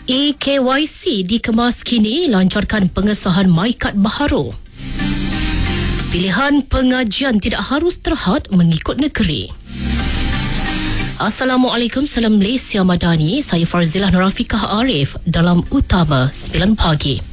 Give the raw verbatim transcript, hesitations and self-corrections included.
E K Y C dikemas kini lancarkan pengesahan MyKad baharu. Pilihan pengajian tidak harus terhad mengikut negeri. Assalamualaikum, salam Malaysia Madani. Saya Farzilah Nurafikah Arif dalam Utama sembilan pagi.